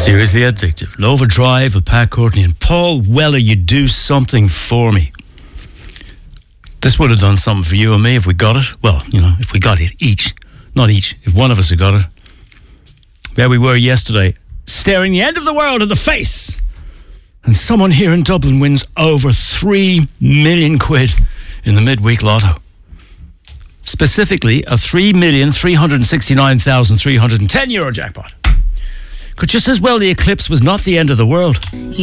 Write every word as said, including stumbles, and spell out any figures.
Seriously Addictive. Nova Drive with Pat Courtney and Paul Weller. You do something for me. This would have done something for you and me if we got it. Well, you know, if we got it each. Not each. If one of us had got it. There we were yesterday, staring the end of the world in the face. And someone here in Dublin wins over three million quid in the midweek lotto. Specifically, a three million three hundred sixty-nine thousand three hundred ten euro jackpot. Could just as well the eclipse was not the end of the world.